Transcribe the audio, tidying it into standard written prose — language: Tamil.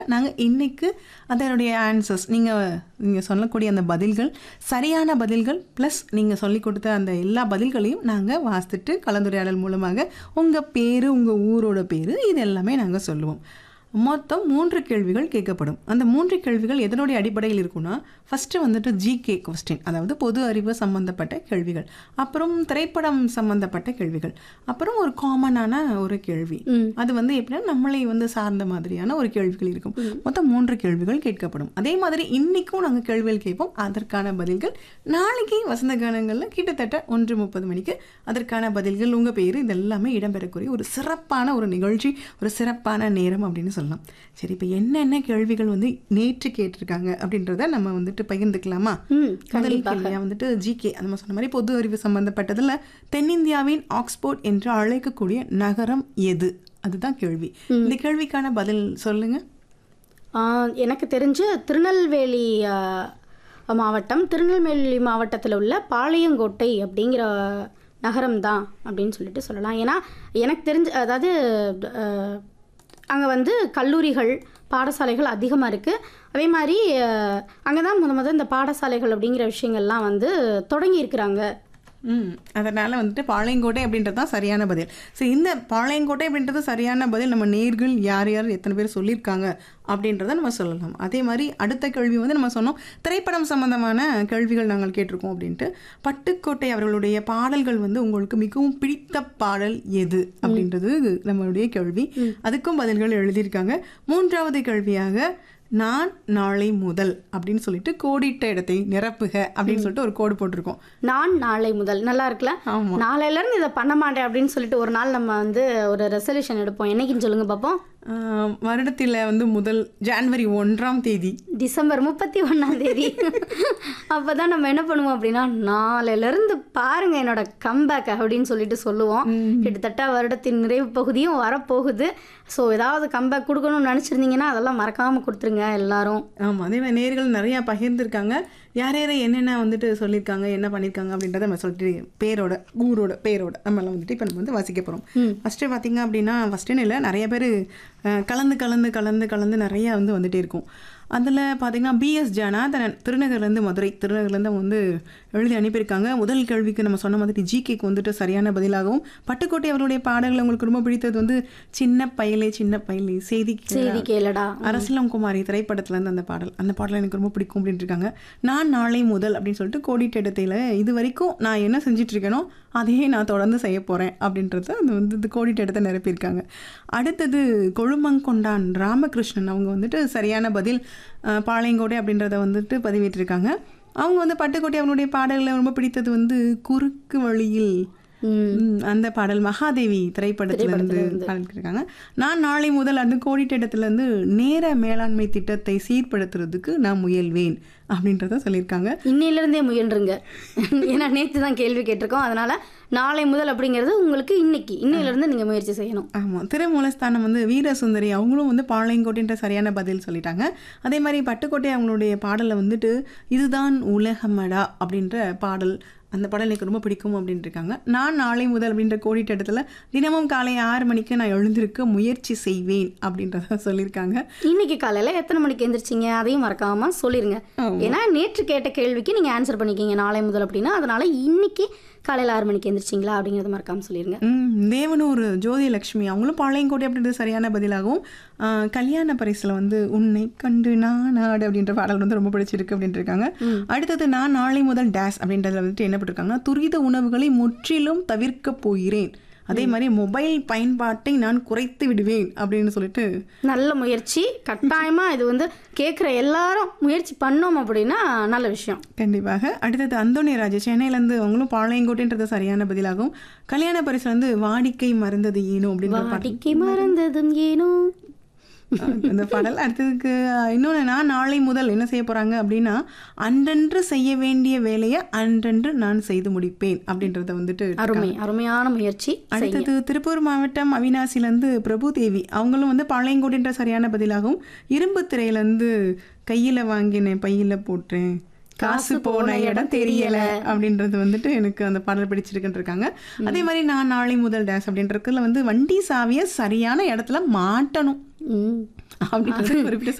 நாங்க இன்னைக்கு அதனுடைய ஆன்சர்ஸ் நீங்க சொல்லக்கூடிய அந்த பதில்கள், சரியான பதில்கள் ப்ளஸ் நீங்க சொல்லிக் கொடுத்த அந்த எல்லா பதில்களையும் நாங்க வாசித்துட்டு கலந்துரையாடல் மூலமாக உங்க பேரு, உங்க ஊரோட பேரு இது எல்லாமே நாங்க சொல்லுவோம். மொத்தம் 3 கேள்விகள் கேட்கப்படும். அந்த 3 கேள்விகள் எதனுடைய அடிப்படையில் இருக்குன்னா, ஃபர்ஸ்ட்டு வந்துட்டு ஜிகே கொஸ்டின், அதாவது பொது அறிவு சம்பந்தப்பட்ட கேள்விகள், அப்புறம் திரைப்படம் சம்பந்தப்பட்ட கேள்விகள், அப்புறம் ஒரு காமனான ஒரு கேள்வி. அது வந்து எப்படின்னா நம்மளை வந்து சார்ந்த மாதிரியான ஒரு கேள்விகள் இருக்கும். மொத்தம் 3 கேள்விகள் கேட்கப்படும். அதே மாதிரி இன்னைக்கும் நாங்கள் கேள்விகள் கேட்போம். அதற்கான பதில்கள் நாளைக்கு வசந்த கானங்களில் கிட்டத்தட்ட 1:30 மணிக்கு அதற்கான பதில்கள், உங்கள் பேர் இதெல்லாமே இடம்பெறக்கூடிய ஒரு சிறப்பான ஒரு நிகழ்ச்சி, ஒரு சிறப்பான நேரம் அப்படின்னு சொல்லலாம். சரி, இப்போ என்னென்ன கேள்விகள் வந்து நேற்று கேட்டிருக்காங்க அப்படின்றத நம்ம வந்துட்டு பகிர்ந்துக்கலாமா? முதல் கேள்வியா வந்துட்டு ஜிகே, நம்ம சொன்ன மாதிரி பொது அறிவு சம்பந்தப்பட்டதுல தென்னிந்தியாவின் ஆக்ஸ்போர்ட் என்று அழைக்கக்கூடிய நகரம் எது? அதுதான் கேள்வி. இந்த கேள்விக்கான பதில் சொல்லுங்க. எனக்கு தெரிஞ்ச திருநெல்வேலி மாவட்டம், திருநெல்வேலி மாவட்டத்தில் உள்ள பாளையங்கோட்டை அப்படிங்கிற நகரம் தான் அப்படின்னு சொல்லிட்டு சொல்லலாம். ஏன்னா எனக்கு தெரிஞ்ச, அதாவது அங்கே வந்து கல்லூரிகள், பாடசாலைகள் அதிகமாக இருக்குது. அதே மாதிரி அங்கே தான் முத இந்த பாடசாலைகள் அப்படிங்கிற விஷயங்கள்லாம் வந்து தொடங்கியிருக்கிறாங்க. அதனால் வந்துட்டு பாளையங்கோட்டை அப்படின்றது தான் சரியான பதில். சரி, இந்த பாளையங்கோட்டை அப்படின்றது சரியான பதில் நம்ம நேர்கள் யார் யார் எத்தனை பேர் சொல்லியிருக்காங்க அப்படின்றத நம்ம சொல்லலாம். அதே மாதிரி அடுத்த கேள்வி வந்து நம்ம சொன்னோம் திரைப்படம் சம்பந்தமான கேள்விகள் நாங்கள் கேட்டிருக்கோம் அப்படின்ட்டு. பட்டுக்கோட்டை அவர்களுடைய பாடல்கள் வந்து உங்களுக்கு மிகவும் பிடித்த பாடல் எது அப்படின்றது நம்மளுடைய கேள்வி. அதுக்கும் பதில்கள் எழுதியிருக்காங்க. 3வது கேள்வியாக நான் நாளை முதல் அப்படின்னு சொல்லிட்டு கோடிட்ட இடத்தை நிரப்புக அப்படின்னு சொல்லிட்டு ஒரு கோடு போட்டிருக்கோம். நான் நாளை முதல் நல்லா இருக்குல்ல? நாளையிலேருந்து இதை பண்ண மாட்டேன் அப்படின்னு சொல்லிட்டு ஒரு நாள் நம்ம வந்து ஒரு ரெசல்யூஷன் எடுப்போம். என்னைக்குன்னு சொல்லுங்க பார்ப்போம். வருடத்தில் வந்து முதல் ஜனவரி 1ஆம் தேதி, டிசம்பர் 31ஆம் தேதி. அப்போ தான் நம்ம என்ன பண்ணுவோம் அப்படின்னா, நாளையிலேருந்து பாருங்க என்னோட கம்பேக் அப்படின்னு சொல்லிட்டு சொல்லுவோம். கிட்டத்தட்ட வருடத்தின் நிறைவு பகுதியும் வரப்போகுது. ஸோ ஏதாவது கம்பேக் கொடுக்கணும்னு நினச்சிருந்தீங்கன்னா அதெல்லாம் மறக்காமல் கொடுத்துருங்க எல்லாரும். ஆமாம், அதே மாதிரி நேர்கள் நிறையா பகிர்ந்துருக்காங்க. யார் யார் என்னென்ன வந்துட்டு சொல்லியிருக்காங்க, என்ன பண்ணியிருக்காங்க அப்படின்றத நம்ம சொல்லிட்டு பேரோட, ஊரோட பேரோட நம்மளாம் வந்துட்டு இப்போ நம்ம வந்து வாசிக்க போகிறோம். ஃபஸ்ட்டு பார்த்தீங்க அப்படின்னா, ஃபஸ்ட்டுன்னு இல்லை, நிறைய பேர் கலந்து நிறையா வந்துட்டே இருக்கும். அதில் பார்த்தீங்கன்னா பிஎஸ் ஜனாதனன் திருநகர்லேருந்து மதுரை, திருநகர்லேருந்து வந்து எழுதி அனுப்பியிருக்காங்க. முதல் கேள்விக்கு நம்ம சொன்ன மாதிரி ஜிகேக்கு வந்துட்டு சரியான பதிலாகவும், பட்டுக்கோட்டை அவருடைய பாடல்கள் உங்களுக்கு ரொம்ப பிடித்தது வந்து சின்ன பயலே செய்தி கேளடா, அரசலங்குமாரி திரைப்படத்துலேருந்து அந்த பாடல் எனக்கு ரொம்ப பிடிக்கும் அப்படின்ட்டு இருக்காங்க. நான் நாளை முதல் அப்படின்னு சொல்லிட்டு கோடிட்ட இடத்துல இது வரைக்கும் நான் என்ன செஞ்சுட்டு இருக்கேனோ அதையே நான் தொடர்ந்து செய்ய போகிறேன் அப்படின்றத அது வந்து கோடிட்ட இடத்தை நிரப்பியிருக்காங்க. அடுத்தது கொழுமங்கொண்டான் ராமகிருஷ்ணன், அவங்க வந்துட்டு சரியான பதில் பாளையங்கோட்டை அப்படின்றத வந்துட்டு பதிவேற்றிருக்காங்க. அவங்க வந்து பட்டுக்கோட்டை அவனுடைய பாடல்களை ரொம்ப பிடித்தது வந்து குறுக்கு வழியில் அந்த பாடல் மகாதேவி திரைப்படத்திலிருந்து பாடிருக்காங்க. நான் நாளை முதல் அந்த கோடிட்ட இடத்துலேருந்து நேர மேலாண்மை திட்டத்தை சீர்படுத்துறதுக்கு நான் முயல்வேன் அப்படின்றத சொல்லியிருக்காங்க. இன்னையிலேருந்தே முயன்றுங்க. ஏன்னா நேற்று தான் கேள்வி கேட்டிருக்கோம். அதனால் நாளை முதல் அப்படிங்கிறது உங்களுக்கு இன்னையிலேருந்து நீங்கள் முயற்சி செய்யணும். ஆமாம், திருமூலஸ்தானம் வந்து வீரசுந்தரி அவங்களும் வந்து பாளையங்கோட்டைன்ற சரியான பதில் சொல்லிட்டாங்க. அதே மாதிரி பட்டுக்கோட்டை அவங்களுடைய பாடலை வந்துட்டு இதுதான் உலகமடா அப்படின்ற பாடல், அந்த பாடல் எனக்கு ரொம்ப பிடிக்கும் அப்படின்ட்டு இருக்காங்க. நான் நாளை முதல் அப்படின்ற கோடிட்ட இடத்துல தினமும் காலை 6 மணிக்கு நான் எழுந்திருக்க முயற்சி செய்வேன் அப்படின்றத சொல்லியிருக்காங்க. இன்னைக்கு காலையில் எத்தனை மணிக்கு எழுந்திரிச்சிங்க அதையும் மறக்காமல் சொல்லிடுங்க. ஏன்னா நேற்று கேட்ட கேள்விக்கு நீங்கள் ஆன்சர் பண்ணிக்கிங்க நாளை முதல் அப்படின்னா, அதனால் இன்னைக்கு காலையில் 6 மணிக்கு எழுந்திரிச்சிங்களா அப்படிங்கிறத மறக்காமல் சொல்லிடுங்க. தேவனூர் ஜோதிலட்சுமி அவங்களும் பாளையங்கோட்டை அப்படின்றது சரியான பதிலாகவும், கல்யாண பரிசில் வந்து உன்னை கண்டு நான் நாடு அப்படின்ற பாடல் வந்து ரொம்ப பிடிச்சிருக்கு அப்படின்ட்டு இருக்காங்க. அடுத்தது நான் நாளை முதல் டேஸ் அப்படின்றதுல வந்துட்டு என்ன பண்ணிருக்காங்கன்னா, துரித உணவுகளை முற்றிலும் தவிர்க்க போகிறேன், அதே மாதிரி மொபைல் பயன்பாட்டை நான் குறைத்து விடுவேன் அப்படின்னு சொல்லிட்டு. நல்ல முயற்சி. கட்டாயமாக இது வந்து கேட்குற எல்லாரும் முயற்சி பண்ணோம் அப்படின்னா நல்ல விஷயம். கண்டிப்பாக. அடுத்தது அந்தோனி ராஜா சென்னையிலேருந்து, அவங்களும் பாளையங்கோட்டைன்றது சரியான பதிலாகும். கல்யாண பரிசு வந்து வாடிக்கை மறந்தது ஏனோ அப்படின்னு வாடிக்கை மறந்ததும் ஏனோ அந்த பாடல். அடுத்ததுக்கு இன்னொன்று, நான் நாளை முதல் என்ன செய்ய போகிறாங்க அப்படின்னா, அன்றன்று செய்ய வேண்டிய வேலையை அன்றன்று நான் செய்து முடிப்பேன் அப்படின்றத வந்துட்டு. அருமையான முயற்சி. அடுத்தது திருப்பூர் மாவட்டம் அவினாசிலேருந்து பிரபு தேவி, அவங்களும் வந்து பாளையங்கோட்டின்ற சரியான பதிலாகவும், இரும்பு திரையிலேருந்து கையில் வாங்கினேன் பையில் போட்டேன் காசு போன இடம் தெரியல அப்படின்றது வந்துட்டு எனக்கு அந்த பாடல் பிடிச்சிருக்குன்னு இருக்காங்க. அதே மாதிரி நான் நாளை முதல் டேஸ் அப்படின்றதுல வந்து வண்டி சாவியை சரியான இடத்துல மாட்டணும். அப்படின்றது குறிப்பிட்டு